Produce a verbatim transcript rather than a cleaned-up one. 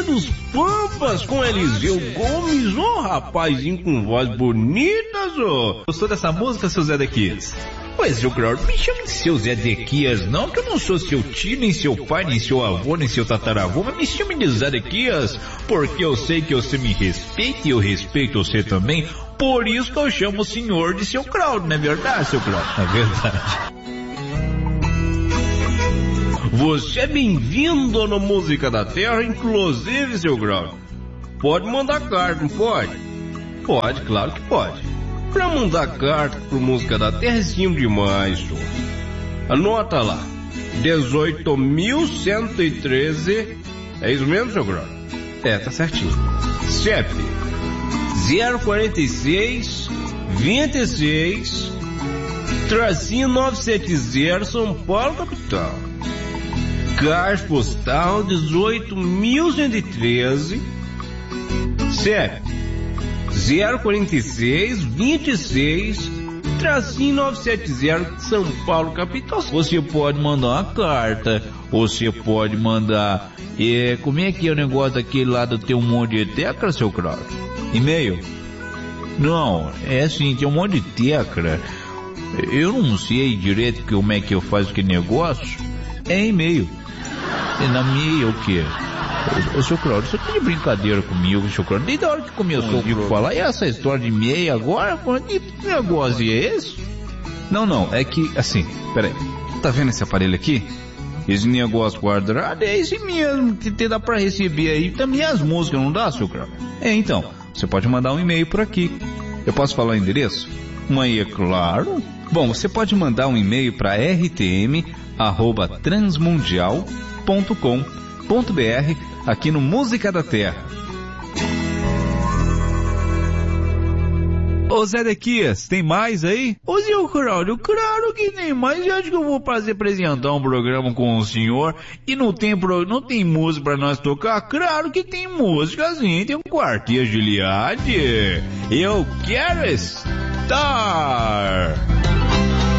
Linha dos Pampas com Eliseu Gomes, ô oh, rapazinho com voz bonita, Zô. Gostou dessa música, seu Zé Dequias? Pois, seu Claudio, me chame de seu Zé Dequias, não, que eu não sou seu tio, nem seu pai, nem seu avô, nem seu tataravô, mas me chame de Zé Dequias, porque eu sei que você me respeita e eu respeito você também, por isso que eu chamo o senhor de seu Claudio, não é verdade, seu Claudio? É verdade. Você é bem-vindo no Música da Terra, inclusive, seu Grau. Pode mandar carta, não pode? Pode, claro que pode. Pra mandar carta pro Música da Terra é simples demais, senhor. Anota lá. dezoito mil cento e treze. É isso mesmo, seu Grau? É, tá certinho. C E P zero quarenta e seis vinte e seis tracinho novecentos e setenta, São Paulo, capital. Caixa postal dezoito mil cento e treze, C E P zero quarenta e seis vinte e seis tracinho novecentos e setenta, São Paulo, capital. Você pode mandar uma carta, você pode mandar, é, como é que é o negócio daquele lá do ter um monte de tecla, seu Claudio? E-mail? Não, é assim, tem um monte de tecla. Eu não sei direito como é que eu faço aquele negócio. É e-mail. E na minha o quê? Ô, seu Claudio, você tá de brincadeira comigo, seu Claudio? Desde a hora que começou a falar, e essa história de e-mail agora? Que negócio é esse? Não, não, é que, assim, peraí. Tá vendo esse aparelho aqui? Esse negócio guardado é esse mesmo, que te dá pra receber aí também as músicas, não dá, seu Claudio? É, então, você pode mandar um e-mail por aqui. Eu posso falar o endereço? Mas é claro. Bom, você pode mandar um e-mail para r t m arroba transmundial ponto com ponto b r aqui no Música da Terra. Ô Zé Dequias, tem mais aí? Ô seu Claudio, claro que tem mais. Eu acho que eu vou fazer apresentar um programa com o senhor e não tem, pro, não tem música pra nós tocar? Claro que tem música sim, tem um quarteto Giliade. Eu quero estar...